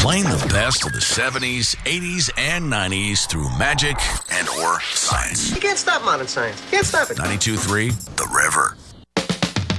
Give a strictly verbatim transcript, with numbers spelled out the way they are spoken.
Playing the best of the seventies, eighties, and nineties through magic and or science. You can't stop modern science. Can't stop it. ninety-two point three The River.